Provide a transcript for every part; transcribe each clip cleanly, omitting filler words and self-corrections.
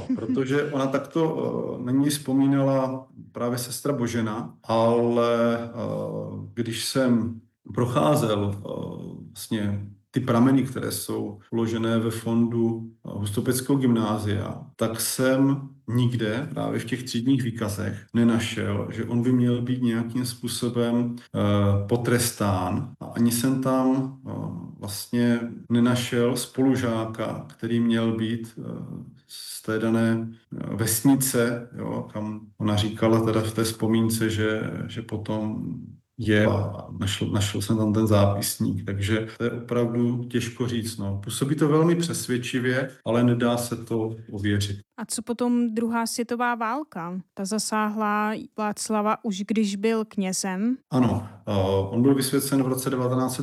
Jo, protože ona takto na ní vzpomínala právě sestra Božena, ale když jsem procházel vlastně ty prameny, které jsou uložené ve fondu Hustopeckého gymnázia, tak jsem nikde právě v těch třídních výkazech nenašel, že on by měl být nějakým způsobem potrestán. A ani jsem tam vlastně nenašel spolužáka, který měl být z té dané vesnice, jo, kam ona říkala teda v té vzpomínce, že potom je a našel jsem tam ten zápisník, takže to je opravdu těžko říct. No. Působí to velmi přesvědčivě, ale nedá se to ověřit. A co potom druhá světová válka? Ta zasáhla Václava už když byl knězem? Ano, on byl vysvěcen v roce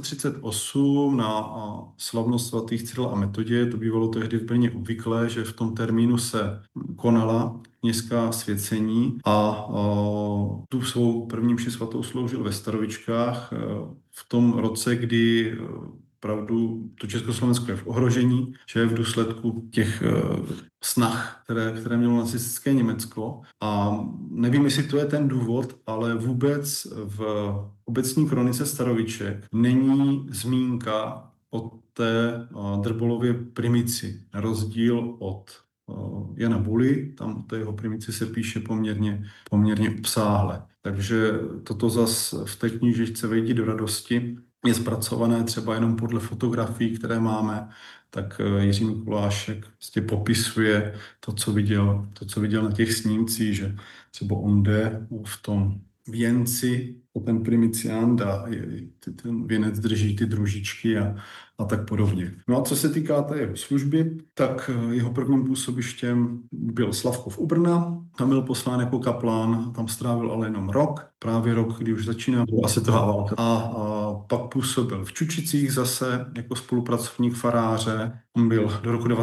1938 na slavnost svatých Cyrila a Metodie. To bývalo tehdy v Brně obvyklé, že v tom termínu se konala kněžská svěcení a tu svou první mši svatou sloužil ve Starovičkách v tom roce, kdy opravdu to Československo je v ohrožení, že je v důsledku těch snah, které mělo nacistické Německo. A nevím, jestli to je ten důvod, ale vůbec v obecní kronice Staroviček není zmínka o té Drbolově primici, na rozdíl od Jana Buly, tam o té jeho primici se píše poměrně obsáhle. Takže toto zas v té knížečce Vejdi do radosti je zpracované třeba jenom podle fotografií, které máme, tak Jiří Mikulášek vlastně popisuje to, co viděl na těch snímcích, že třeba on jde v tom věnci, ten primicián ten věnec drží ty družičky a tak podobně. No a co se týká té jeho služby, tak jeho prvním působištěm byl Slavkov u Brna, tam byl poslán jako kaplán, tam strávil ale jenom rok, právě rok, kdy už začíná světová válka. A pak působil v Čučicích zase jako spolupracovník faráře. On byl do roku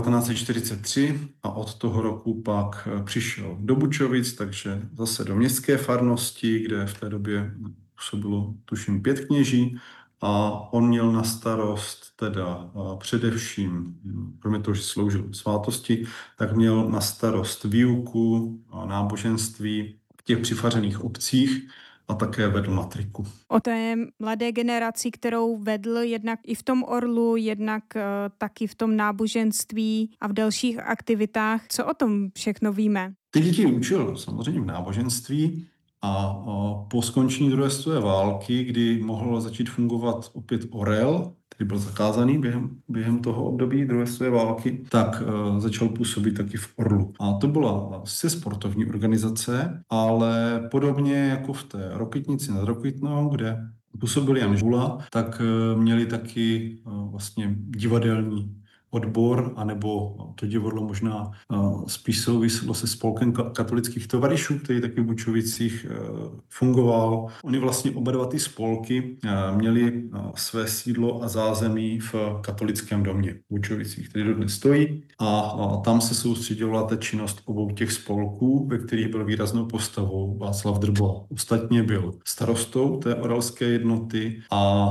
1943 a od toho roku pak přišel do Bučovic, takže zase do městské farnosti, kde v té době působilo tuším 5 kněží a on měl na starost teda především, kromě toho, že sloužil svátosti, tak měl na starost výuku a náboženství v těch přifařených obcích a také vedl matriku. O té mladé generaci, kterou vedl jednak i v tom Orlu, jednak taky v tom náboženství a v dalších aktivitách. Co o tom všechno víme? Ty děti učil samozřejmě v náboženství a po skončení druhé světové války, kdy mohl začít fungovat opět Orel, který byl zakázaný během toho období druhé světové války, tak začal působit taky v Orlu. A to byla sportovní organizace, ale podobně jako v té Rokytnici nad Rokytnou, kde působil Jan Žula, tak měli taky vlastně divadelní odbor, anebo to divadlo možná spíš souviselo se spolkem katolických tovarišů, který taky v Bučovicích fungoval. Oni vlastně oba dva ty spolky měli své sídlo a zázemí v katolickém domě v Bučovicích, který dodnes stojí. A tam se soustředila ta činnost obou těch spolků, ve kterých byl výraznou postavou Václav Drbola. Ostatně byl starostou té oralské jednoty a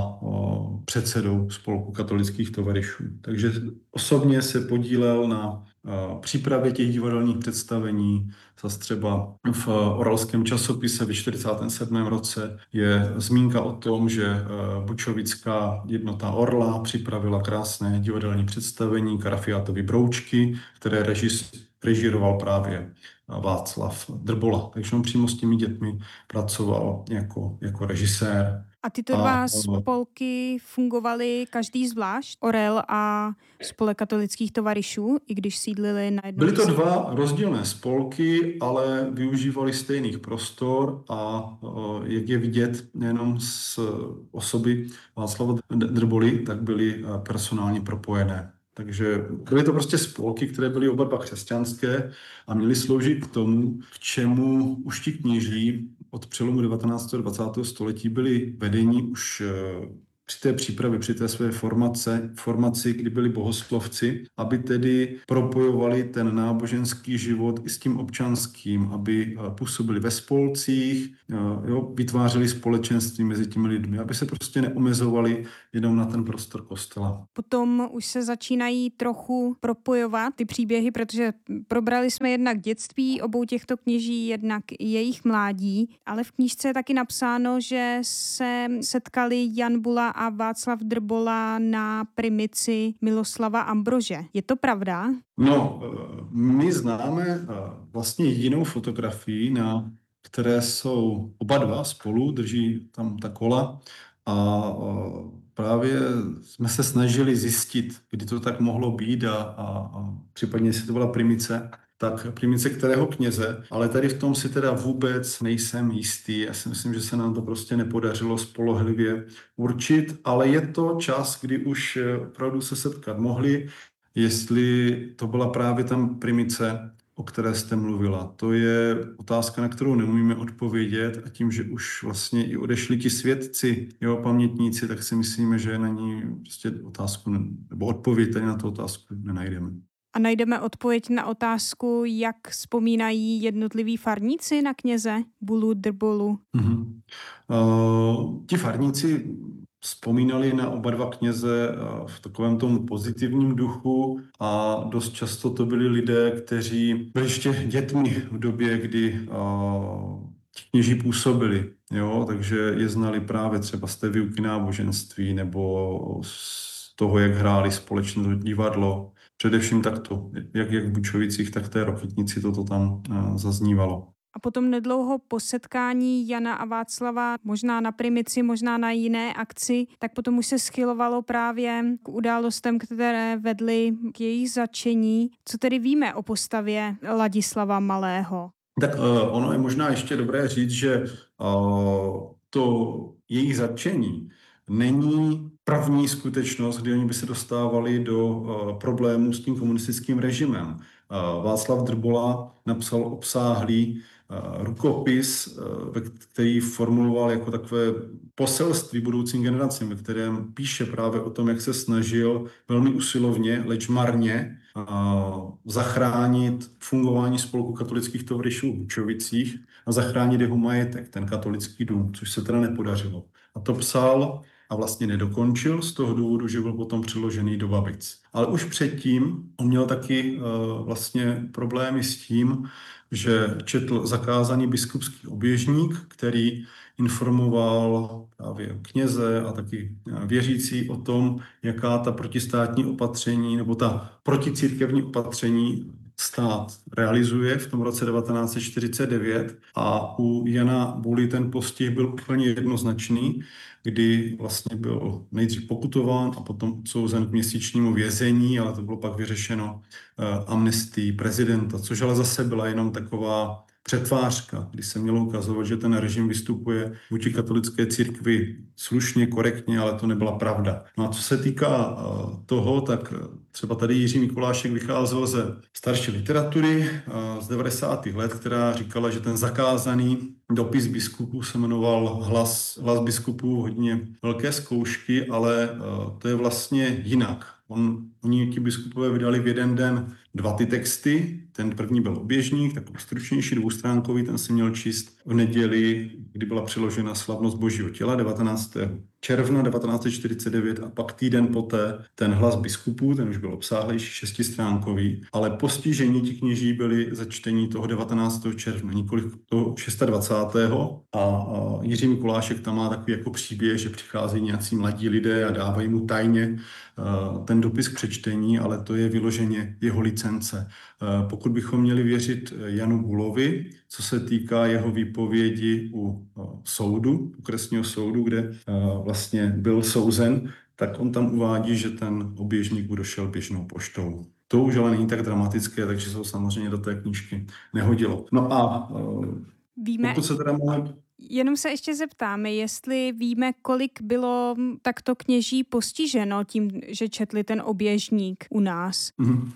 předsedou spolku katolických tovarišů. Takže osobně se podílel na přípravě těch divadelních představení. Zase třeba v Oralském časopise ve 1947 roce je zmínka o tom, že bučovická jednota Orla připravila krásné divadelní představení Karafiátovy broučky, které režíroval právě Václav Drbola. Takže on přímo s těmi dětmi pracoval jako režisér. A tyto dva spolky fungovaly každý zvlášť, Orel a spolek katolických tovarišů, i když sídlili na jednom. Byly to dva rozdílné spolky, ale využívali stejných prostor a jak je vidět nejenom z osoby Václava Drboly, tak byly personálně propojené. Takže byly to prostě spolky, které byly oba dva křesťanské a měly sloužit k tomu, k čemu už ti kněží od přelomu 19. a 20. století byli vedeni už při té přípravě, při té své formaci, kdy byli bohoslovci, aby tedy propojovali ten náboženský život i s tím občanským, aby působili ve spolcích, jo, vytvářeli společenství mezi těmi lidmi, aby se prostě neomezovali jenom na ten prostor kostela. Potom už se začínají trochu propojovat ty příběhy, protože probrali jsme jednak dětství obou těchto kněží, jednak jejich mládí, ale v knížce je taky napsáno, že se setkali Jan Bula a Václav Drbola na primici Miloslava Ambrože. Je to pravda? No, my známe vlastně jedinou fotografii, na které jsou oba dva spolu, drží tam ta kola a právě jsme se snažili zjistit, kdy to tak mohlo být a případně jestli to byla primice, tak primice kterého kněze, ale tady v tom si teda vůbec nejsem jistý. Já si myslím, že se nám to prostě nepodařilo spolehlivě určit, ale je to čas, kdy už opravdu se setkat mohli, jestli to byla právě tam primice, o které jste mluvila. To je otázka, na kterou nemůžeme odpovědět a tím, že už vlastně i odešli ti svědci, jo, pamětníci, tak si myslíme, že na ní prostě otázku nebo odpověď tady na tu otázku nenajdeme. A najdeme odpověď na otázku, jak vzpomínají jednotliví farníci na kněze Bulu, Drbolu? Ti farníci vzpomínali na oba dva kněze v takovém tom pozitivním duchu a dost často to byli lidé, kteří byli ještě dětmi v době, kdy ti kněží působili, jo? Takže je znali právě třeba z té výuky náboženství nebo z toho, jak hráli společně to divadlo. Především takto, jak v Bučovicích, tak v té Rokytnici toto tam zaznívalo. A potom nedlouho po setkání Jana a Václava, možná na primici, možná na jiné akci, tak potom už se schylovalo právě k událostem, které vedly k jejich zatčení. Co tedy víme o postavě Ladislava Malého? Tak ono je možná ještě dobré říct, že to jejich zatčení není první skutečnost, kdy oni by se dostávali do problémů s tím komunistickým režimem. Václav Drbola napsal obsáhlý rukopis, který formuloval jako takové poselství budoucím generacím, ve kterém píše právě o tom, jak se snažil velmi usilovně, leč marně, zachránit fungování spolku katolických tovaryšů v Bučovicích a zachránit jeho majetek, ten katolický dům, což se teda nepodařilo. A to psal a vlastně nedokončil z toho důvodu, že byl potom přeložený do Babic. Ale už předtím on měl taky vlastně problémy s tím, že četl zakázaný biskupský oběžník, který informoval právě kněze a taky věřící o tom, jaká ta protistátní opatření nebo ta proticírkevní opatření stát realizuje v tom roce 1949 a u Jana Buly ten postih byl úplně jednoznačný, kdy vlastně byl nejdřív pokutován a potom odsouzen k měsíčnímu vězení, ale to bylo pak vyřešeno amnestií prezidenta, což ale zase byla jenom taková přetvářka, kdy se mělo ukazovat, že ten režim vystupuje vůči katolické církvi slušně, korektně, ale to nebyla pravda. No a co se týká toho, tak třeba tady Jiří Mikulášek vycházel ze starší literatury z 90. let, která říkala, že ten zakázaný dopis biskupů se jmenoval Hlas biskupů, hodně velké zkoušky, ale to je vlastně jinak. Oni ti biskupové vydali v jeden den 2 ty texty. Ten první byl oběžník, takový stručnější, dvoustránkový, ten si měl číst v neděli, kdy byla přiložena slavnost Božího těla 19. června 1949 a pak týden poté ten Hlas biskupů, ten už byl obsáhlejší, 6stránkový, ale postižení ti kněží byli za čtení toho 19. června, nikoliv toho 26. A Jiří Mikulášek tam má takový jako příběh, že přicházejí nějací mladí lidé a dávají mu tajně ten dopis k přečtení, ale to je vyloženě jeho licence. Pokud bychom měli věřit Janu Bulovi, co se týká jeho výpovědi u soudu, okresního soudu, kde vlastně byl souzen, tak on tam uvádí, že ten oběžník mu došel běžnou poštou. To už ale není tak dramatické, takže se to samozřejmě do té knížky nehodilo. No a pokud se teda mohli... Jenom se ještě zeptáme, jestli víme, kolik bylo takto kněží postiženo tím, že četli ten oběžník u nás.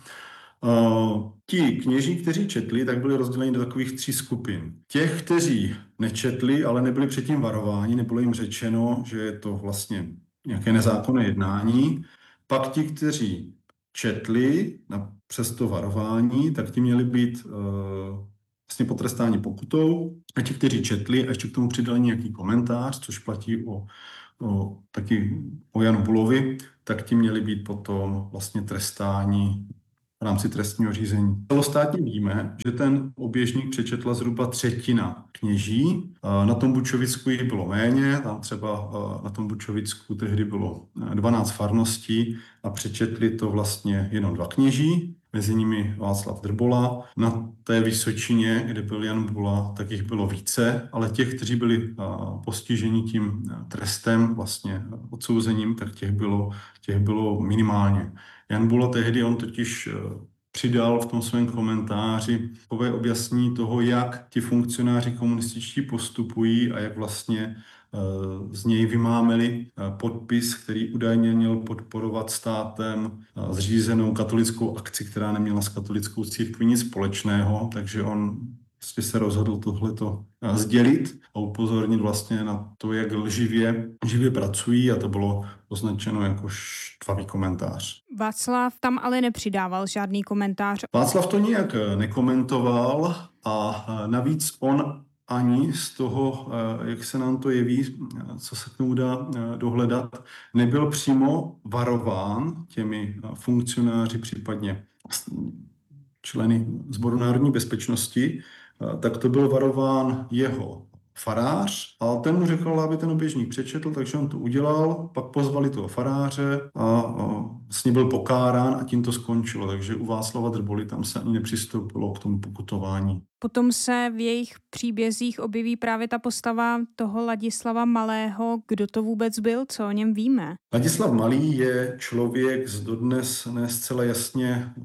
Ti kněží, kteří četli, tak byli rozděleni do takových 3 skupin. Těch, kteří nečetli, ale nebyli předtím varováni, nebylo jim řečeno, že je to vlastně nějaké nezákonné jednání. Pak ti, kteří četli přes to varování, tak ti měli být vlastně potrestáni pokutou. A ti, kteří četli a ještě k tomu přidali nějaký komentář, což platí taky o Janu Bulovi, tak ti měli být potom vlastně trestáni v rámci trestního řízení. Celostátně víme, že ten oběžník přečetla zhruba třetina kněží. Na tom Bučovicku jich bylo méně, tam třeba na tom Bučovicku tehdy bylo 12 farností a přečetli to vlastně jenom 2 kněží, mezi nimi Václav Drbola. Na té Vysočině, kde byl Jan Bula, tak jich bylo více, ale těch, kteří byli postiženi tím trestem, vlastně odsouzením, tak těch bylo minimálně. Jan Bula tehdy, on totiž přidal v tom svém komentáři takové objasnění toho, jak ti funkcionáři komunističtí postupují a jak vlastně z něj vymámeli podpis, který údajně měl podporovat státem zřízenou katolickou akci, která neměla s katolickou církví nic společného, takže on se rozhodl tohleto sdělit a upozornit vlastně na to, jak živě pracují, a to bylo označeno jako štvavý komentář. Václav tam ale nepřidával žádný komentář. Václav to nijak nekomentoval a navíc on ani z toho, jak se nám to jeví, co se k tomu dá dohledat, nebyl přímo varován těmi funkcionáři, případně členy Sboru národní bezpečnosti, tak to byl varován jeho farář a ten mu řekl, aby ten oběžník přečetl, takže on to udělal, pak pozvali toho faráře a s ním byl pokárán a tím to skončilo, takže u Václava Drboly tam se ani nepřistoupilo k tomu pokutování. Potom se v jejich příbězích objeví právě ta postava toho Ladislava Malého. Kdo to vůbec byl? Co o něm víme? Ladislav Malý je člověk s dodnes ne zcela jasně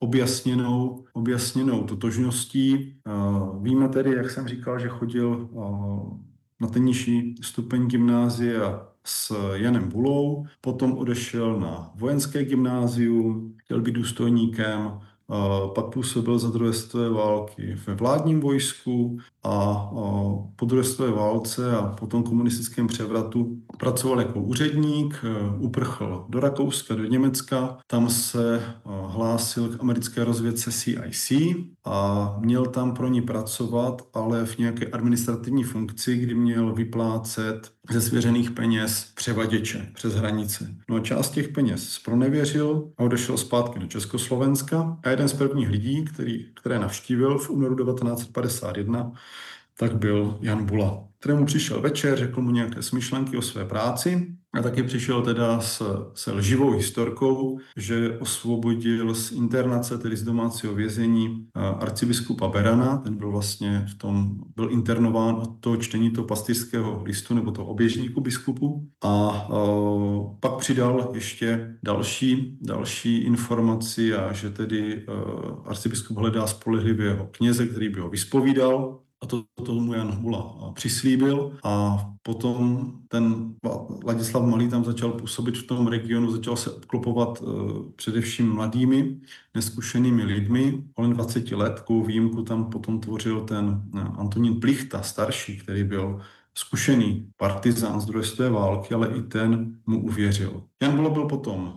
objasněnou totožností. Víme tedy, jak jsem říkal, že chodil na ten nižší stupeň gymnázia s Janem Bulou, potom odešel na vojenské gymnázium, chtěl být důstojníkem, pak působil za druhé světové války ve vládním vojsku a po druhé světové válce a po tom komunistickém převratu pracoval jako úředník, uprchl do Rakouska, do Německa, tam se hlásil k americké rozvědce CIC a měl tam pro ní pracovat, ale v nějaké administrativní funkci, kdy měl vyplácet ze svěřených peněz převaděče přes hranice. No a část těch peněz zpronevěřil a odešel zpátky do Československa a jeden z prvních lidí, které navštívil v únoru 1951, tak byl Jan Bula, kterému přišel večer, řekl mu nějaké smyšlenky o své práci a taky přišel teda se lživou historkou, že osvobodil z internace, tedy z domácího vězení, arcibiskupa Berana, ten byl vlastně byl internován od toho čtení toho pastýřského listu nebo toho oběžníku biskupu a pak přidal ještě další informaci a že tedy arcibiskup hledá spolehlivého kněze, který by ho vyspovídal. A to tomu Jan Bula přislíbil a potom ten Ladislav Malý tam začal působit v tom regionu, začal se obklopovat především mladými, neskušenými lidmi. Kolem 20 let, takovou výjimku tam potom tvořil ten Antonín Plichta, starší, který byl zkušený partizán z druhé světové války, ale i ten mu uvěřil. Jan Bula byl potom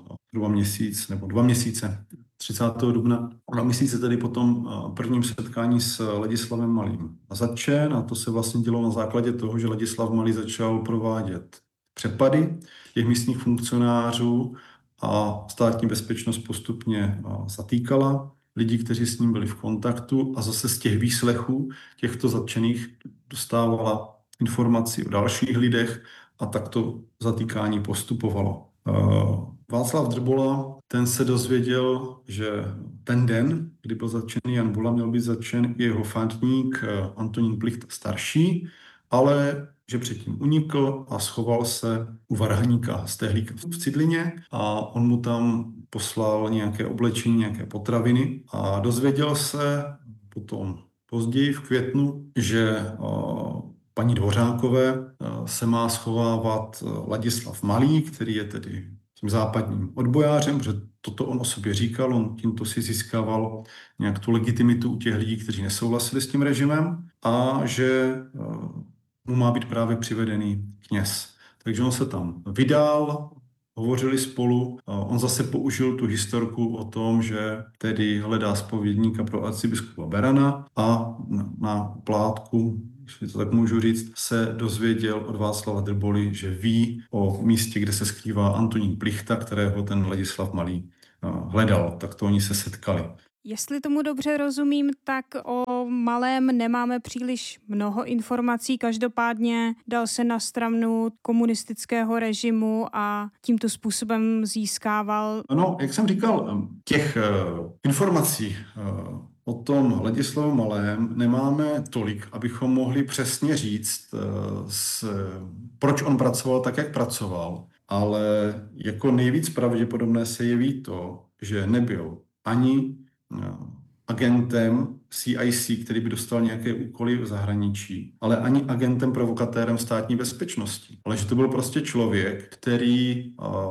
2 měsíce 30. dubna. 2 měsíce tedy po tom prvním setkání s Ladislavem Malým zatčen a to se vlastně dělo na základě toho, že Ladislav Malý začal provádět přepady těch místních funkcionářů a státní bezpečnost postupně zatýkala lidi, kteří s ním byli v kontaktu a zase z těch výslechů těchto zatčených dostávala informaci o dalších lidech a tak to zatýkání postupovalo. Václav Drbola, ten se dozvěděl, že ten den, kdy byl zatčený Jan Bula, měl být zatčen i jeho fantník Antonín Plichta starší, ale že předtím unikl a schoval se u varhaníka Stehlíka v Cidlině a on mu tam poslal nějaké oblečení, nějaké potraviny a dozvěděl se potom později v květnu, že paní Dvořákové se má schovávat Ladislav Malý, který je tedy tím západním odbojářem, protože toto on o sobě říkal, on tímto si získával nějak tu legitimitu u těch lidí, kteří nesouhlasili s tím režimem a že mu má být právě přivedený kněz. Takže on se tam vydal, hovořili spolu. On zase použil tu historku o tom, že tedy hledá zpovědníka pro arcibiskupa Berana a na plátku, když to tak můžu říct, se dozvěděl od Václava Drboly, že ví o místě, kde se skrývá Antonín Plichta, kterého ten Ladislav Malý hledal. Tak to oni se setkali. Jestli tomu dobře rozumím, tak o Malém nemáme příliš mnoho informací. Každopádně dal se na stranu komunistického režimu a tímto způsobem získával. No, jak jsem říkal, těch informací o tom Ladislavu Malém nemáme tolik, abychom mohli přesně říct, proč on pracoval tak, jak pracoval. Ale jako nejvíc pravděpodobné se jeví to, že nebyl ani agentem CIC, který by dostal nějaké úkoly v zahraničí, ale ani agentem provokatérem státní bezpečnosti. Ale že to byl prostě člověk, který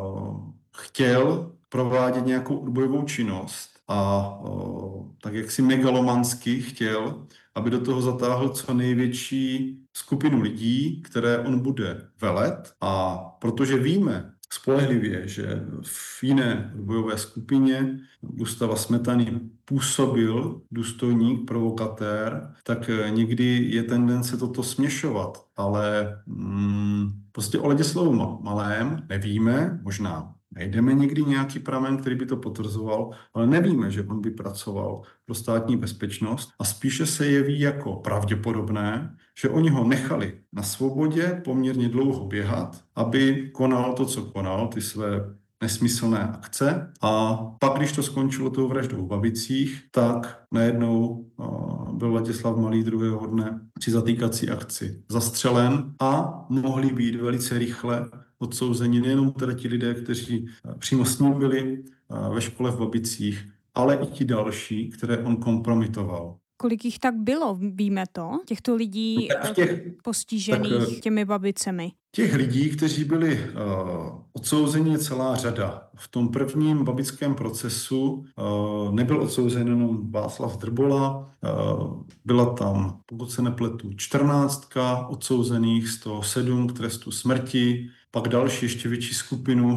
chtěl provádět nějakou odbojovou činnost a tak jaksi megalomansky chtěl, aby do toho zatáhl co největší skupinu lidí, které on bude velet. A protože víme spolehlivě, že v jiné odbojové skupině Gustáva Smetany působil důstojník, provokatér, tak někdy je tendence toto směšovat. Ale prostě o Ladislavu Malém nevíme, možná najdeme někdy nějaký pramen, který by to potvrzoval, ale nevíme, že on by pracoval pro státní bezpečnost a spíše se jeví jako pravděpodobné, že oni ho nechali na svobodě poměrně dlouho běhat, aby konal to, co konal, ty své nesmyslné akce. A pak, když to skončilo tou vraždou v Babicích, tak najednou byl Ladislav Malý druhého dne při zatýkací akci zastřelen a mohli být velice rychle odsouzeni nejenom teda ti lidé, kteří přímo s ním byli ve škole v Babicích, ale i ti další, které on kompromitoval. Kolik jich tak bylo, víme to? Těchto lidí postižených těmi babicemi? Těch lidí, kteří byli odsouzeni, je celá řada. V tom prvním babickém procesu nebyl odsouzen jenom Václav Drbola, byla tam, pokud se nepletu, 14 odsouzených, z toho 7 k trestu smrti, pak další ještě větší skupinu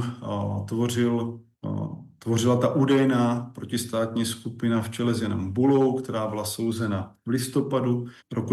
tvořila ta údajná protistátní skupina v čele s Janem Bulou, která byla souzena v listopadu roku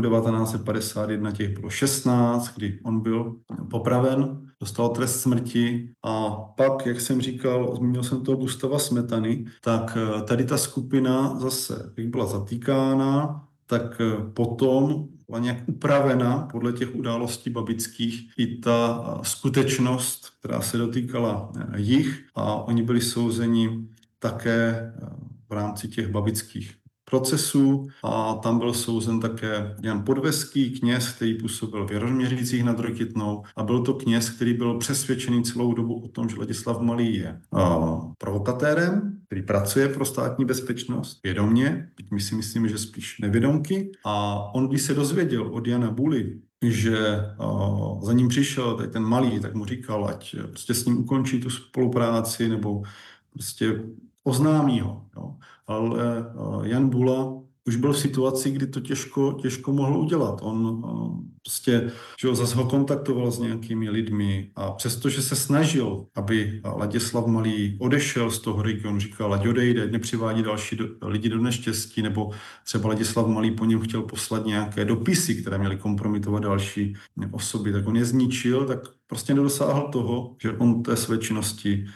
1951, těch bylo 16, kdy on byl popraven, dostal trest smrti a pak, jak jsem říkal, zmínil jsem toho Gustáva Smetany, tak tady ta skupina zase, jak byla zatýkána, tak potom byla nějak upravena podle těch událostí babických i ta skutečnost, která se dotýkala jich a oni byli souzeni také v rámci těch babických procesů a tam byl souzen také Jan Podveský, kněz, který působil v Jaroměřicích nad Rokytnou a byl to kněz, který byl přesvědčený celou dobu o tom, že Ladislav Malý je provokatérem, který pracuje pro státní bezpečnost vědomě, byť my si myslíme, že spíš nevědomky. A on, když se dozvěděl od Jana Buly, že za ním přišel tady ten Malý, tak mu říkal, ať prostě s ním ukončí tu spolupráci nebo prostě oznámí ho. Jo. Ale Jan Bula už byl v situaci, kdy to těžko mohl udělat. On prostě, že ho zase ho kontaktoval s nějakými lidmi a přestože se snažil, aby Ladislav Malý odešel z toho regionu, říkal, ať odejde, nepřivádí další lidi do neštěstí, nebo třeba Ladislav Malý po něm chtěl poslat nějaké dopisy, které měly kompromitovat další osoby, tak on je zničil, tak prostě nedosáhl toho, že on té své činnosti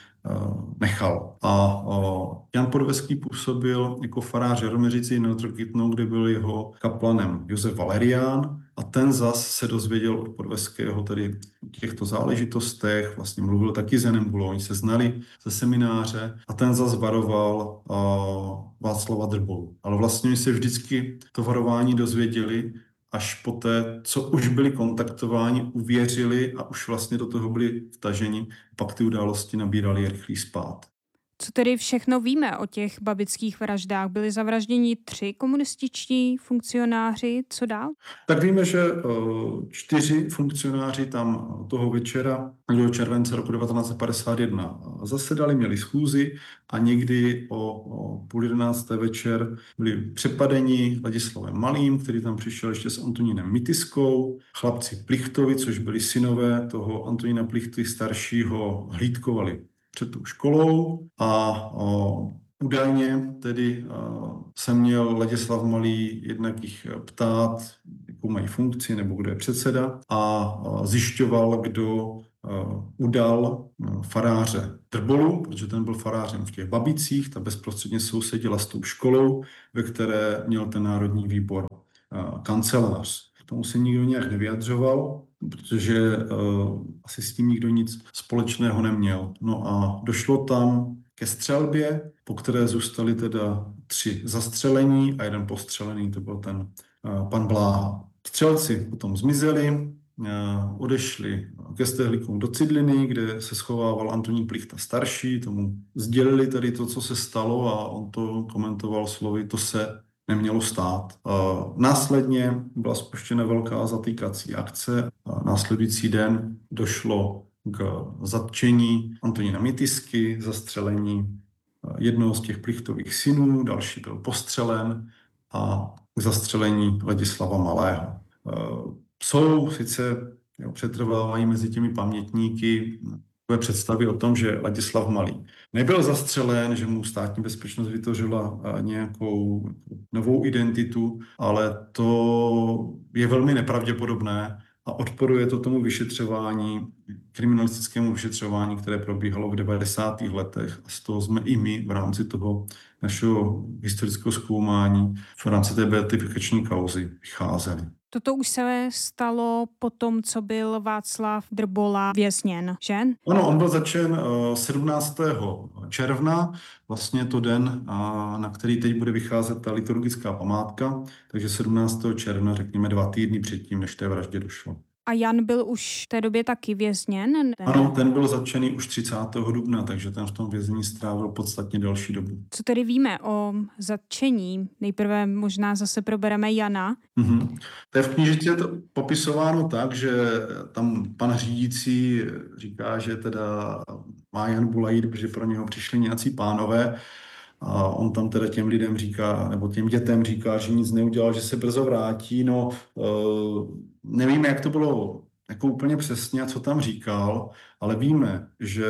nechal. A Jan Podveský působil jako farář Jaroměřicí nad Rokytnou, kde byl jeho kaplanem Josef Valerián a ten zas se dozvěděl od Podveského tady o těchto záležitostech, vlastně mluvil taky s Janem Bulou, oni se znali ze semináře a ten zas varoval Václava Drbolu. Ale vlastně se vždycky to varování dozvěděli až poté, co už byli kontaktováni, uvěřili a už vlastně do toho byli vtaženi, pak ty události nabíraly rychlý spád. Co tedy všechno víme o těch babických vraždách? Byli zavražděni 3 komunističtí funkcionáři, co dál? Tak víme, že 4 funkcionáři tam toho večera 2. července roku 1951 zasedali, měli schůzi a někdy o půl 11. večer byli přepadeni Ladislavem Malým, který tam přišel ještě s Antonínem Mitiskou. Chlapci Plichtovi, což byli synové toho Antonína Plichty staršího, hlídkovali před tou školou a údajně tedy se měl Ladislav Malý jednak jich ptát, jakou mají funkci nebo kdo je předseda a zjišťoval, kdo udal faráře Drbolu, protože ten byl farářem v těch Babicích, ta bezprostředně sousedila s tou školou, ve které měl ten Národní výbor kancelář. K tomu se nikdo nějak nevyjadřoval, protože asi s tím nikdo nic společného neměl. No a došlo tam ke střelbě, po které zůstali teda 3 zastřelení a 1 postřelený, to byl ten pan Bláha. Střelci potom zmizeli, odešli ke Stehlikům do Cidliny, kde se schovával Antonín Plichta starší, tomu sdělili tady to, co se stalo a on to komentoval slovy, to se nemělo stát. Následně byla spuštěna velká zatýkací akce. Následující den došlo k zatčení Antonína Mitisky, zastřelení jednoho z těch Plichtových synů, další byl postřelen a k zastřelení Ladislava Malého. Jsou sice, přetrvávají mezi těmi pamětníky takové představy o tom, že Ladislav Malý nebyl zastřelen, že mu státní bezpečnost vytvořila nějakou novou identitu, ale to je velmi nepravděpodobné a odporuje to tomu vyšetřování, kriminalistickému vyšetřování, které probíhalo v 90. letech. A z toho jsme i my v rámci toho našeho historického zkoumání, v rámci té beatifikační kauzy vycházeli. Toto už se stalo po tom, co byl Václav Drbola vězněn, že? Ano, on byl začen 17. června, vlastně to den, na který teď bude vycházet ta liturgická památka, takže 17. června, řekněme 2 týdny předtím, než té vraždě došlo. A Jan byl už v té době taky vězněn? Ano, ten byl zatčený už 30. dubna, takže ten v tom vězení strávil podstatně delší dobu. Co tedy víme o zatčení? Nejprve možná zase probereme Jana. To je v knížece popisováno tak, že tam pan řídící říká, že teda má Jan Bula jít, protože pro něho přišli nějací pánové a on tam teda těm lidem říká, nebo těm dětem říká, že nic neudělal, že se brzo vrátí. No, nevíme, jak to bylo jako úplně přesně a co tam říkal, ale víme, že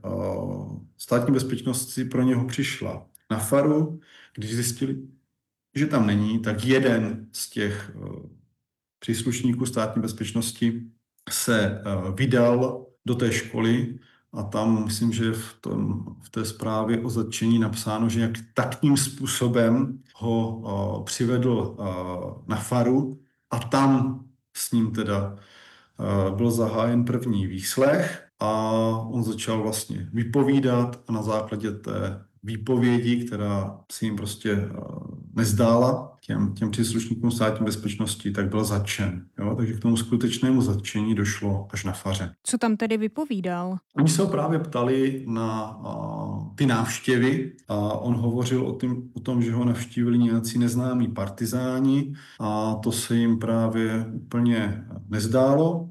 státní bezpečnost si pro něho přišla na faru, když zjistili, že tam není, tak jeden z těch příslušníků státní bezpečnosti se vydal do té školy a tam myslím, že v té zprávě o zatčení napsáno, že jak taktním způsobem ho přivedl na faru a tam s ním teda byl zahájen první výslech a on začal vlastně vypovídat a na základě té výpovědi, která si jim prostě nezdála těm příslušníkům státní bezpečnosti, tak byl zatčen. Jo? Takže k tomu skutečnému zatčení došlo až na faře. Co tam tedy vypovídal? Oni se ho právě ptali na ty návštěvy a on hovořil o tom, že ho navštívili nějací neznámí partizáni a to se jim právě úplně nezdálo,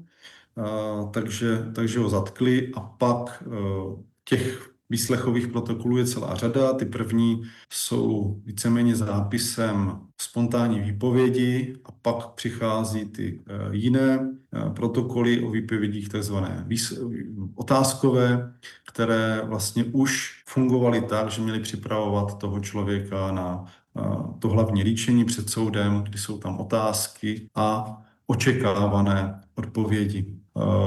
takže ho zatkli a pak těch výslechových protokolů je celá řada. Ty první jsou víceméně zápisem spontánní výpovědi a pak přichází ty jiné protokoly o výpovědích takzvané otázkové, které vlastně už fungovaly tak, že měly připravovat toho člověka na to hlavní líčení před soudem, kdy jsou tam otázky a očekávané odpovědi.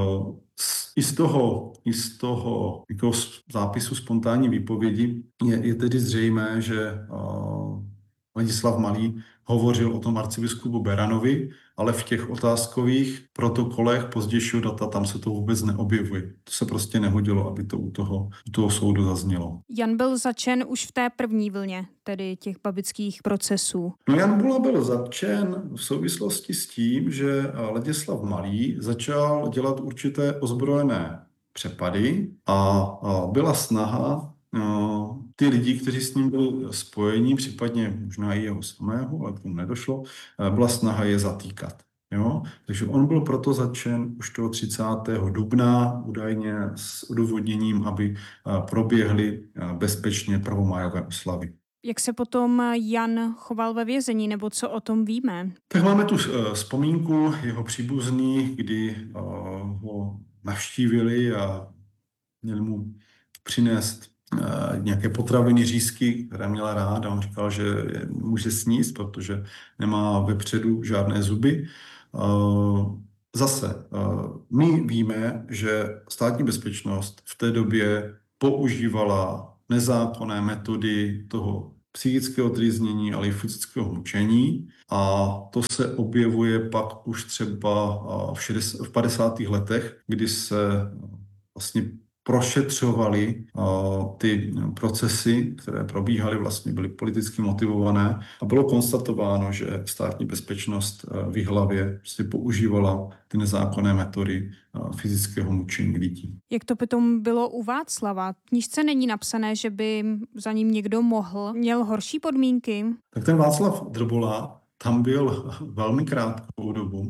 I z toho jako zápisu spontánní výpovědi je tedy zřejmé, že Ladislav Malý hovořil o tom arcibiskupu Beranovi, ale v těch otázkových protokolech pozdějšího data tam se to vůbec neobjevuje. To se prostě nehodilo, aby to u toho soudu zaznělo. Jan byl zatčen už v té první vlně, tedy těch babických procesů. No, Jan Bula byl zatčen v souvislosti s tím, že Ladislav Malý začal dělat určité ozbrojené přepady a byla snaha ty lidi, kteří s ním byli spojení, případně možná i jeho samého, ale k tomu nedošlo, byla snaha je zatýkat. Jo? Takže on byl proto zatčen už toho 30. dubna, údajně s odůvodněním, aby proběhly bezpečně prvomájové oslavy. Jak se potom Jan choval ve vězení, nebo co o tom víme? Tak máme tu vzpomínku jeho příbuzných, kdy ho navštívili a měli mu přinést nějaké potraviny, řízky, které měla rád, a on říkal, že může sníst, protože nemá vepředu žádné zuby. Zase, my víme, že státní bezpečnost v té době používala nezákonné metody toho psychického trýznění, ale i fyzického mučení. A to se objevuje pak už třeba v 50. letech, kdy se vlastně prošetřovali ty procesy, které probíhaly, vlastně byly politicky motivované a bylo konstatováno, že státní bezpečnost v Jihlavě prostě používala ty nezákonné metody fyzického mučení lidí. Jak to potom bylo u Václava? V knížce není napsané, že by za ním někdo měl horší podmínky? Tak ten Václav Drbola tam byl velmi krátkou dobu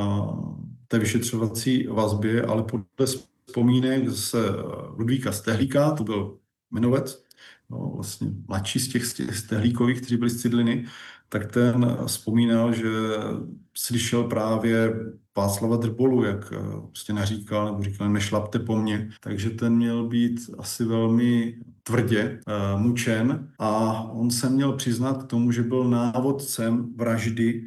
té vyšetřovací vazbě, ale podle vzpomínek z Ludvíka Stehlíka, to byl jmenovec, vlastně mladší z těch Stehlíkových, kteří byli z Cidliny, tak ten vzpomínal, že slyšel právě Václava Drbolu, jak prostě naříkal, nebo říkal, nešlapte po mně. Takže ten měl být asi velmi tvrdě mučen a on se měl přiznat k tomu, že byl návodcem vraždy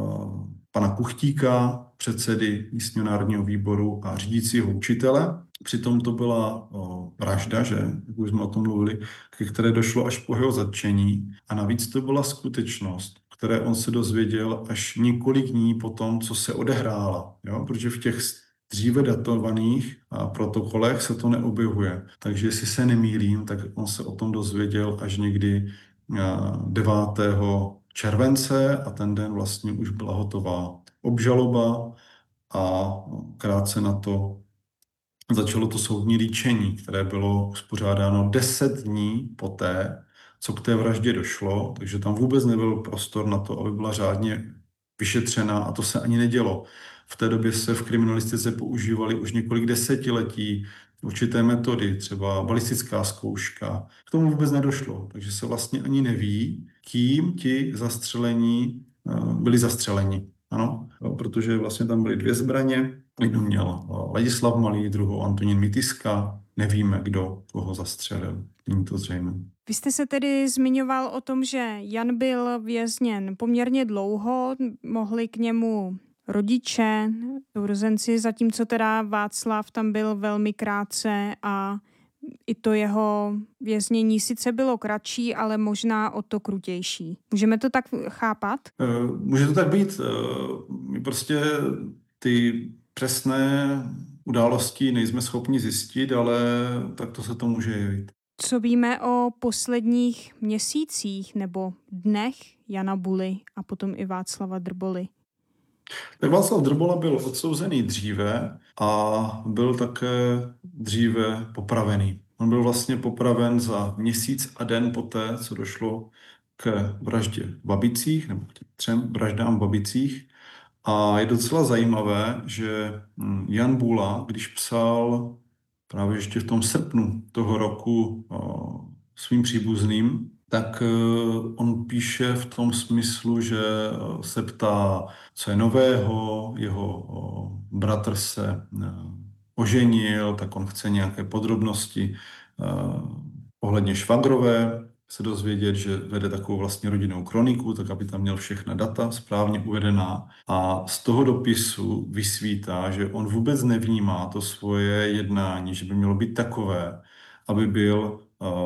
pana Kuchtíka, předsedy místního národního výboru a řídícího učitele. Přitom to byla vražda, že, jak už jsme o tom mluvili, ke které došlo až po jeho zatčení. A navíc to byla skutečnost, které on se dozvěděl až několik dní po tom, co se odehrála. Jo? Protože v těch dříve datovaných protokolech se to neobjevuje. Takže jestli se nemýlím, tak on se o tom dozvěděl až někdy 9. července a ten den vlastně už byla hotová obžaloba a krátce na to začalo to soudní líčení, které bylo uspořádáno 10 dní poté, co k té vraždě došlo, takže tam vůbec nebyl prostor na to, aby byla řádně vyšetřena a to se ani nedělo. V té době se v kriminalistice používaly už několik desetiletí určité metody, třeba balistická zkouška. K tomu vůbec nedošlo, takže se vlastně ani neví, kým ti zastřelení byli zastřeleni. Ano, protože vlastně tam byly 2 zbraně. Jednu měl Ladislav Malý, druhou Antonín Mitiska. Nevíme, kdo koho zastřelil. Není to zřejmé. Vy jste se tedy zmiňoval o tom, že Jan byl vězněn poměrně dlouho, mohli k němu rodiče, sourozenci, zatímco teda Václav tam byl velmi krátce a i to jeho věznění sice bylo kratší, ale možná o to krutější. Můžeme to tak chápat? Může to tak být. My prostě ty přesné události nejsme schopni zjistit, ale tak to se to může jevit. Co víme o posledních měsících nebo dnech Jana Buly a potom i Václava Drboly? Tak Václav Drbola byl odsouzený dříve a byl také dříve popravený. On byl vlastně popraven za měsíc a den poté, co došlo k vraždě v Babicích, nebo k 3 vraždám v Babicích. A je docela zajímavé, že Jan Bula, když psal právě ještě v tom srpnu toho roku svým příbuzným, tak on píše v tom smyslu, že se ptá, co je nového, jeho bratr se oženil, tak on chce nějaké podrobnosti ohledně švagrové, se dozvědět, že vede takovou vlastně rodinnou kroniku, tak aby tam měl všechna data správně uvedená. A z toho dopisu vysvítá, že on vůbec nevnímá to svoje jednání, že by mělo být takové, aby byl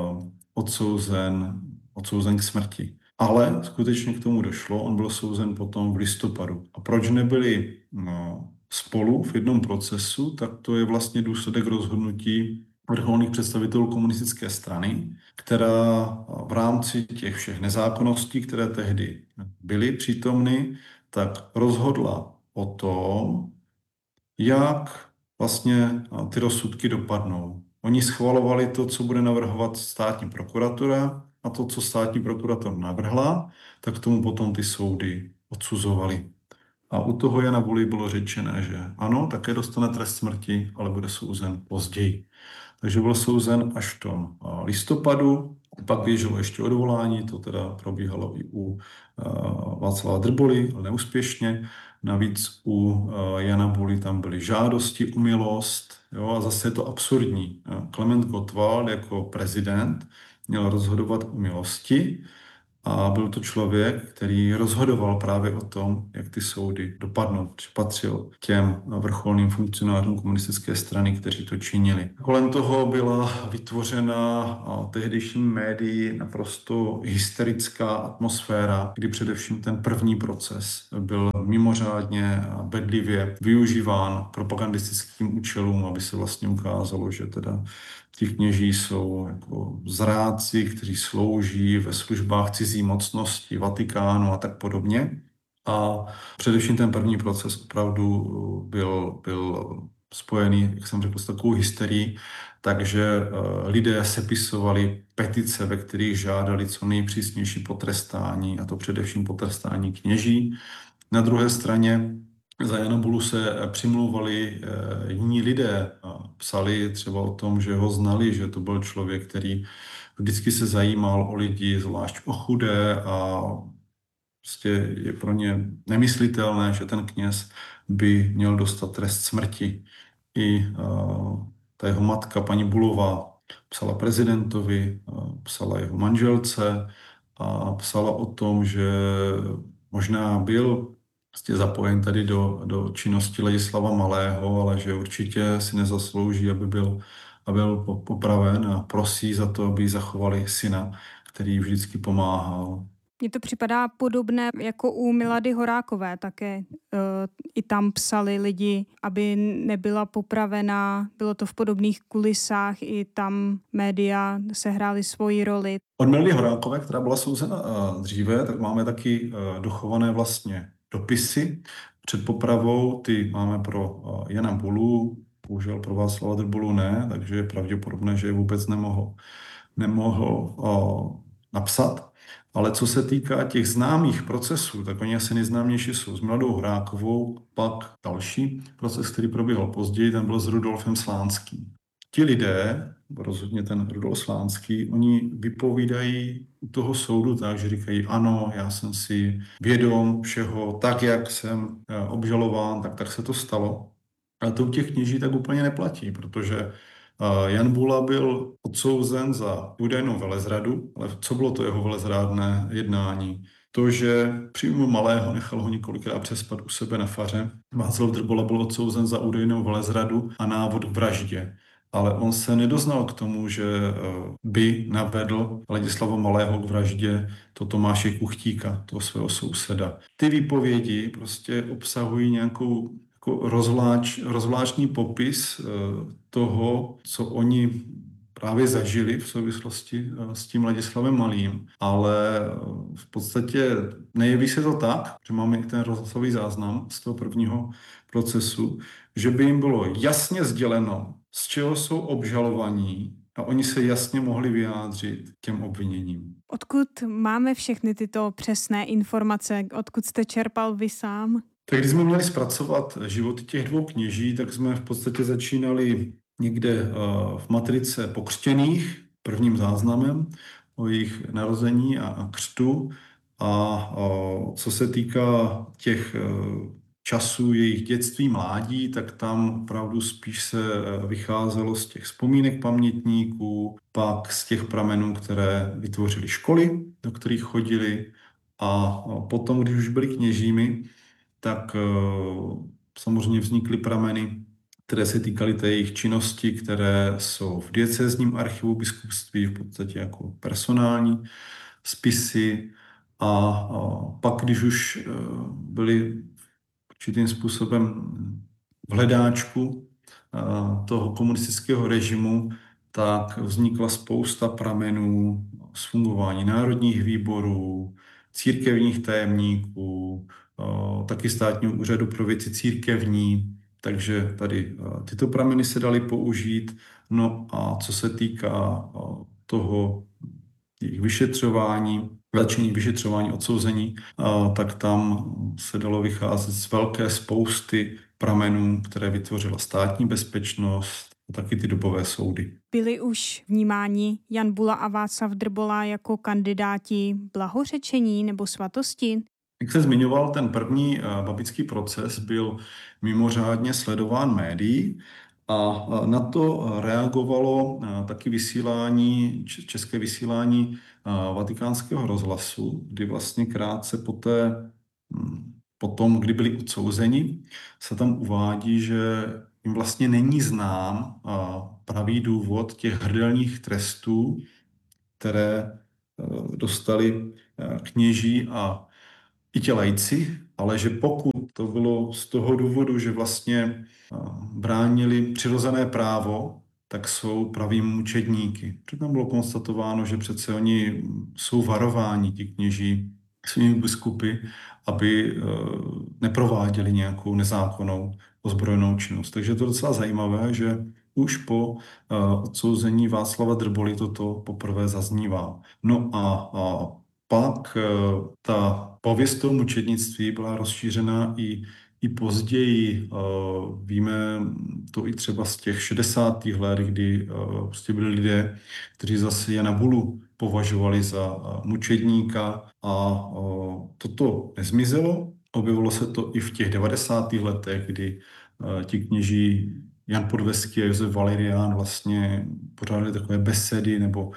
odsouzen k smrti. Ale skutečně k tomu došlo, on byl souzen potom v listopadu. A proč nebyli spolu v jednom procesu, tak to je vlastně důsledek rozhodnutí vrcholných představitelů komunistické strany, která v rámci těch všech nezákonností, které tehdy byly přítomny, tak rozhodla o tom, jak vlastně ty rozsudky dopadnou. Oni schvalovali to, co bude navrhovat státní prokuratura, a to, co státní prokuratura navrhla, tak k tomu potom ty soudy odsuzovali. A u toho Jana Buly bylo řečené, že ano, také dostane trest smrti, ale bude souzen později. Takže byl souzen až v tom listopadu, pak běželo ještě odvolání, to teda probíhalo i u Václava Drboly, ale neúspěšně. Navíc u Jana Buly tam byly žádosti o milost, jo, a zase je to absurdní. Klement Gottwald jako prezident měl rozhodovat o milosti, a byl to člověk, který rozhodoval právě o tom, jak ty soudy dopadnou. Patřil těm vrcholným funkcionářům komunistické strany, kteří to činili. Kolem toho byla vytvořena tehdejšími médii naprosto hysterická atmosféra, kdy především ten první proces byl mimořádně bedlivě využíván propagandistickým účelům, aby se vlastně ukázalo, že teda ti kněží jsou jako zrádci, kteří slouží ve službách cizí mocnosti, Vatikánu a tak podobně. A především ten první proces opravdu byl spojený, jak jsem řekl, s takovou hysterií, takže lidé sepisovali petice, ve kterých žádali co nejpřísnější potrestání, a to především potrestání kněží. Na druhé straně za Jana Bulu se přimlouvali jiní lidé. Psali třeba o tom, že ho znali, že to byl člověk, který vždycky se zajímal o lidi, zvlášť o chudé, a prostě je pro ně nemyslitelné, že ten kněz by měl dostat trest smrti. I ta jeho matka, paní Bulová, psala prezidentovi, psala jeho manželce a psala o tom, že možná byl vlastně zapojen tady do činnosti Ladislava Malého, ale že určitě si nezaslouží, aby byl popraven, a prosí za to, aby zachovali syna, který vždycky pomáhal. Mně to připadá podobné jako u Milady Horákové také. I tam psali lidi, aby nebyla popravená. Bylo to v podobných kulisách, i tam média sehrály svoji roli. Od Milady Horákové, která byla souzena dříve, tak máme taky dochované vlastně dopisy před popravou. Ty máme pro Jana Bulu, bohužel pro Václava Drbolu ne, takže je pravděpodobné, že je vůbec nemohl napsat. Ale co se týká těch známých procesů, tak oni asi nejznámější jsou s Miladou Horákovou, pak další proces, který proběhl později, ten byl s Rudolfem Slánským. Ti lidé, rozhodně ten Rudolf Slánský, oni vypovídají u toho soudu tak, že říkají, ano, já jsem si vědom všeho, tak, jak jsem obžalován, tak se to stalo. Ale to u těch kněží tak úplně neplatí, protože Jan Bula byl odsouzen za údajnou velezradu, ale co bylo to jeho velezrádné jednání? To, že při újmu Malého nechal ho několikrát přespat u sebe na faře. Václav Drbola byl odsouzen za údajnou velezradu a návod k vraždě. Ale on se nedoznal k tomu, že by navedl Ladislava Malého k vraždě Tomáše Kuchtíka, toho svého souseda. Ty výpovědi prostě obsahují nějakou jako rozvláštní popis toho, co oni právě zažili v souvislosti s tím Ladislavem Malým, ale v podstatě nejeví se to tak, že máme i ten rozhlasový záznam z toho prvního procesu, že by jim bylo jasně sděleno, z čeho jsou obžalovaní, a oni se jasně mohli vyjádřit těm obviněním. Odkud máme všechny tyto přesné informace? Odkud jste čerpal vy sám? Tak když jsme měli zpracovat životy těch dvou kněží, tak jsme v podstatě začínali někde v matrice pokřtěných, prvním záznamem o jejich narození a křtu. A co se týká těch časů jejich dětství, mládí, tak tam opravdu spíš se vycházelo z těch vzpomínek pamětníků, pak z těch pramenů, které vytvořily školy, do kterých chodili, a potom, když už byli kněžími, tak samozřejmě vznikly prameny, které se týkaly té jejich činnosti, které jsou v diecézním archivu biskupství, v podstatě jako personální spisy. A pak, když už byli určitým způsobem v hledáčku toho komunistického režimu, tak vznikla spousta pramenů z fungování národních výborů, církevních tajemníků, taky státního úřadu pro věci církevní, takže tady tyto prameny se daly použít. No a co se týká toho jejich vyšetřování, začení vyšetřování, odsouzení, tak tam se dalo vycházet z velké spousty pramenů, které vytvořila Státní bezpečnost a taky ty dobové soudy. Byli už vnímáni Jan Bula a Václav Drbola jako kandidáti blahořečení nebo svatosti? Jak se zmiňoval, ten první babický proces byl mimořádně sledován médií a na to reagovalo taky vysílání, české vysílání Vatikánského rozhlasu, kdy vlastně krátce potom, kdy byli odsouzeni, se tam uvádí, že jim vlastně není znám pravý důvod těch hrdelních trestů, které dostali kněží a i ti laici, ale že pokud to bylo z toho důvodu, že vlastně bránili přirozené právo, tak jsou pravými mučedníky. Protože tam bylo konstatováno, že přece oni jsou varováni, ti kněží, svými biskupy, aby neprováděli nějakou nezákonnou ozbrojenou činnost. Takže je to docela zajímavé, že už po odsouzení Václava Drboly toto poprvé zaznívá. No a pak ta pověst toho mučednictví byla rozšířena i později. Víme to i třeba z těch 60. let, kdy prostě byli lidé, kteří zase Jana Bulu považovali za mučedníka a toto nezmizelo. Objevilo se to i v těch 90. letech, kdy ti kněží Jan Podveský a Josef Valerián vlastně pořádali takové besedy nebo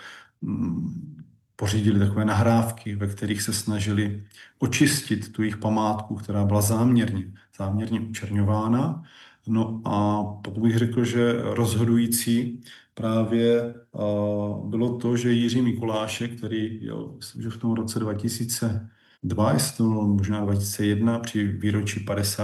pořídili takové nahrávky, ve kterých se snažili očistit tu jejich památku, která byla záměrně učerňována. No a pokud bych řekl, že rozhodující právě bylo to, že Jiří Mikulášek, který jel, myslím, že v tom roce 2002, jestli to bylo možná 2001, při výročí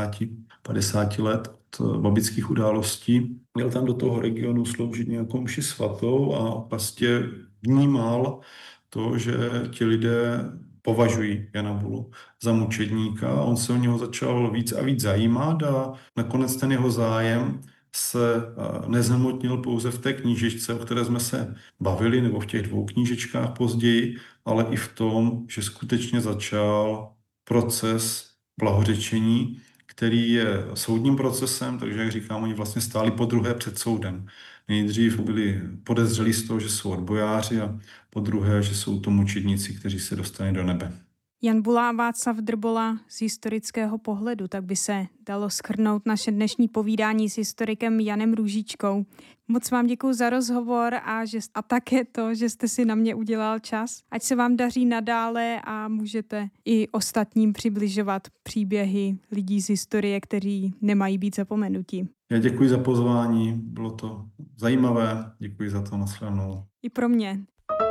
50 let od babických událostí, měl tam do toho regionu sloužit nějakou mši svatou a vlastně vnímal to, že ti lidé považují Jana Bulu za mučedníka a on se o něho začal víc a víc zajímat a nakonec ten jeho zájem se nezhmotnil pouze v té knížečce, o které jsme se bavili, nebo v těch 2 knížečkách později, ale i v tom, že skutečně začal proces blahořečení, který je soudním procesem, takže, jak říkám, oni vlastně stáli podruhé před soudem. Nejdřív byli podezřelí z toho, že jsou odbojáři a podruhé, že jsou to mučedníci, kteří se dostali do nebe. Jan Bula a Václav Drbola z historického pohledu, tak by se dalo shrnout naše dnešní povídání s historikem Janem Růžičkou. Moc vám děkuji za rozhovor a také to, že jste si na mě udělal čas. Ať se vám daří nadále a můžete i ostatním přibližovat příběhy lidí z historie, kteří nemají být zapomenuti. Já děkuji za pozvání, bylo to zajímavé, děkuji za to, nashledanou. I pro mě.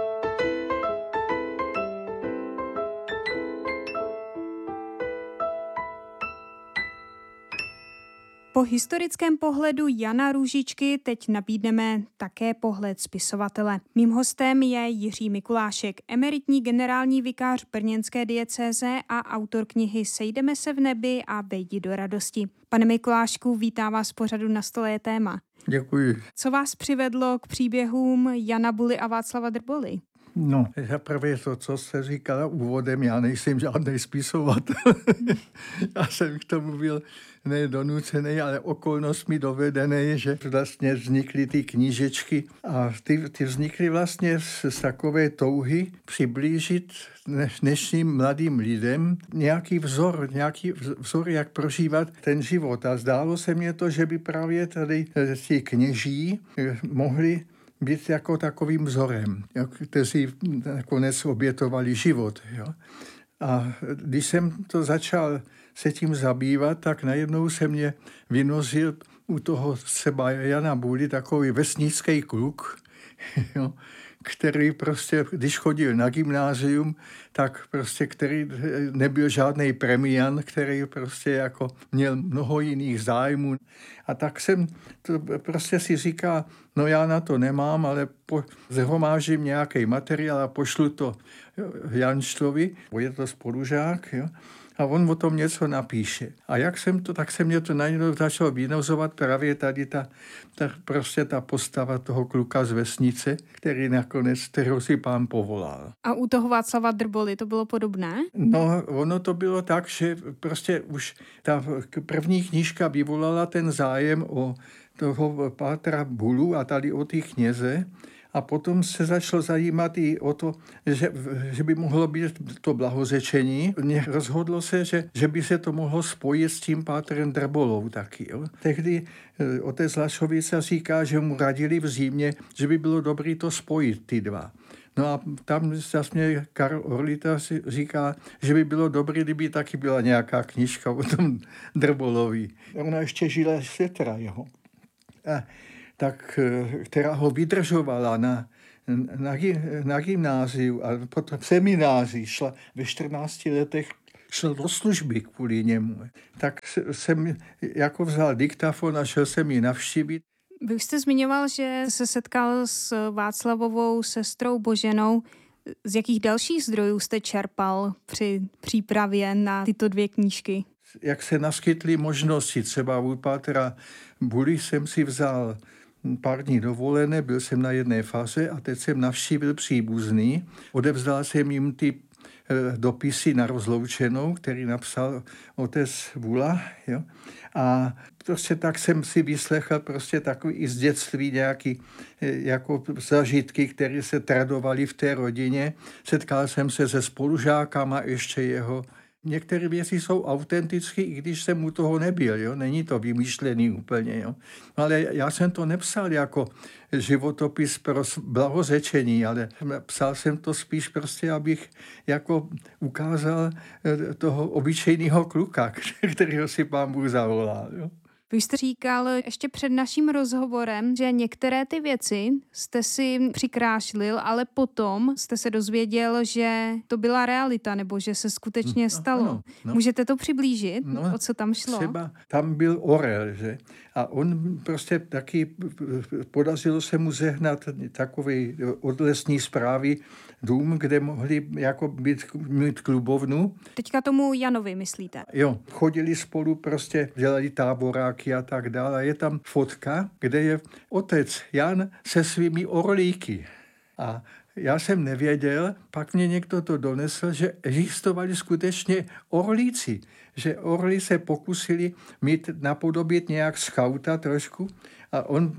Po historickém pohledu Jana Růžičky teď nabídneme také pohled spisovatele. Mým hostem je Jiří Mikulášek, emeritní generální vikář brněnské diecéze a autor knihy Sejdeme se v nebi a vejdi do radosti. Pane Mikulášku, vítám vás v pořadu Na stole je téma. Děkuji. Co vás přivedlo k příběhům Jana Buly a Václava Drboly? No, zaprvé to, co jste říkala úvodem, já nejsem žádný spisovatel. Já jsem k tomu byl nedonucený, ale okolnostmi dovedený, že vlastně vznikly ty knížečky a ty vznikly vlastně z takové touhy přiblížit dnešním mladým lidem nějaký vzor, jak prožívat ten život. A zdálo se mně to, že by právě tady ti kněží mohli být jako takovým vzorem, kteří nakonec obětovali život. Jo. A když jsem to začal se tím zabývat, tak najednou se mě vynořil u toho třeba Jana Buly takový vesnický kluk, jo, který prostě, když chodil na gymnázium, tak prostě, který nebyl žádný premiant, který prostě jako měl mnoho jiných zájmů. A tak jsem to prostě si říkal, no já na to nemám, ale zhromážím nějaký materiál a pošlu to Janštovi, je to spolužák, jo. a on o tom něco napíše. A tak se mě to najednou začalo vynozovat právě tady ta postava toho kluka z vesnice, kterého si Pán povolal. A u toho Václava Drboly to bylo podobné? No, ono to bylo tak, že prostě už ta první knížka vyvolala ten zájem o toho pátra Bulu a tady o ty kněze. A potom se začalo zajímat i o to, že by mohlo být to blahořečení. Rozhodlo se, že by se to mohlo spojit s tím pátrem Drbolou taky. Jo. Tehdy otec Lašovica říká, že mu radili v Římě, že by bylo dobré to spojit, ty dva. No a tam zase Karl Orlita říká, že by bylo dobré, kdyby taky byla nějaká knížka o tom Drbolovi. Ona ještě žila setra jeho. Která ho vydržovala na gymnáziu a potom v semináři šla ve 14 letech šel do služby kvůli němu. Tak jsem jako vzal diktafon a šel jsem ji navštívit. Vy už jste zmiňoval, že se setkal s Václavovou sestrou Boženou. Z jakých dalších zdrojů jste čerpal při přípravě na tyto 2 knížky? Jak se naskytly možnosti, třeba u pátra Buly jsem si vzal pár dní dovolené, byl jsem na jedné fáze a teď jsem navštívil příbuzný. Odevzdal jsem jim ty dopisy na rozloučenou, který napsal otec Bula. Jo? A prostě tak jsem si vyslechl prostě takový i z dětství nějaký jako zažitky, které se tradovaly v té rodině. Setkal jsem se se spolužákama ještě jeho. Některé věci jsou autentické, i když jsem u toho nebyl. Jo? Není to vymýšlený úplně. Jo? Ale já jsem to nepsal jako životopis pro blahořečení, ale psal jsem to spíš prostě, abych jako ukázal toho obyčejného kluka, kterého si Pán Bůh zavolal. Jo? Vy jste říkal ještě před naším rozhovorem, že některé ty věci jste si přikrášlil, ale potom jste se dozvěděl, že to byla realita, nebo že se skutečně stalo. No. Můžete to přiblížit, o co tam šlo? Třeba tam byl orel, že? A on prostě taky podařilo se mu zehnat takový od lesní správy dům, kde mohli jako mít klubovnu. Teďka tomu Janovi myslíte? Jo, chodili spolu, prostě dělali táboráky a tak dále. Je tam fotka, kde je otec Jan se svými orlíky. A já jsem nevěděl, pak mě někdo to donesl, že existovali skutečně orlíci, že orly se pokusili napodobit nějak skauta trošku a on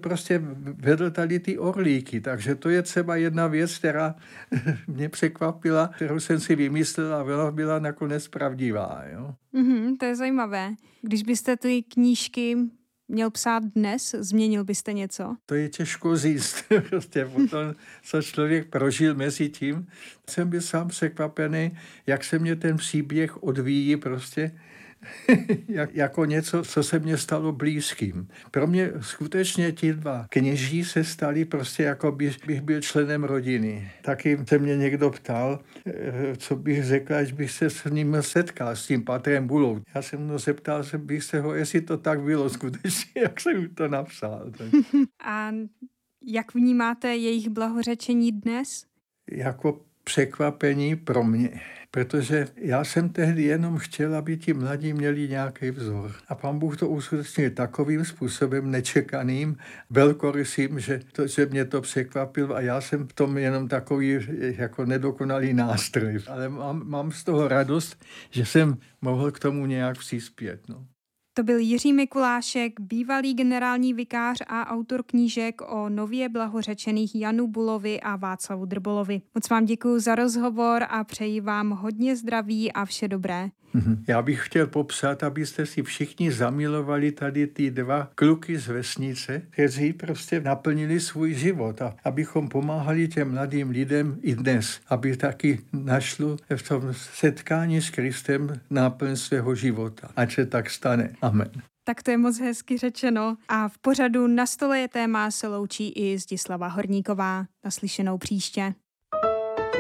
vedl tady ty orlíky, takže to je třeba jedna věc, která mě překvapila, kterou jsem si vymyslel a byla nakonec pravdivá. Jo? To je zajímavé. Když byste ty knížky měl psát dnes, změnil byste něco? To je těžko říct. Prostě potom, co člověk prožil mezi tím, jsem byl sám překvapený, jak se mě ten příběh odvíjí prostě jako něco, co se mně stalo blízkým. Pro mě skutečně ti 2 kněží se stali prostě jako bych byl členem rodiny. Taky se mě někdo ptal, co bych řekl, až bych se s ním setkal, s tím pátrem Bulou. Já jsem mu zeptal, bych se ho, jestli to tak bylo skutečně, jak jsem to napsal. A jak vnímáte jejich blahořečení dnes? Jako překvapení pro mě. Protože já jsem tehdy jenom chtěl, aby ti mladí měli nějaký vzor. A Pán Bůh to uskutečnil takovým způsobem nečekaným, velkorysým, že mě to překvapil a já jsem v tom jenom takový jako nedokonalý nástroj. Ale mám z toho radost, že jsem mohl k tomu nějak přispět. No. To byl Jiří Mikulášek, bývalý generální vikář a autor knížek o nově blahořečených Janu Bulovi a Václavu Drbolovi. Moc vám děkuji za rozhovor a přeji vám hodně zdraví a vše dobré. Já bych chtěl popsat, abyste si všichni zamilovali tady ty 2 kluky z vesnice, kteří prostě naplnili svůj život a abychom pomáhali těm mladým lidem i dnes, aby taky našlo v tom setkání s Kristem náplň svého života. Ať se tak stane. Amen. Tak to je moc hezky řečeno. A v pořadu Na stole je téma se loučí i Zdislava Horníková. Naslyšenou příště.